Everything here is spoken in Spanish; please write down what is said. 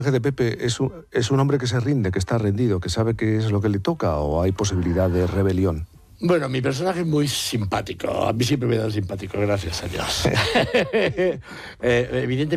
de Pepe es un hombre que se rinde, que está rendido, que sabe qué es lo que le toca, o hay posibilidad de rebelión? Bueno, mi personaje es muy simpático. A mí siempre me da simpático, gracias a Dios. Evidentemente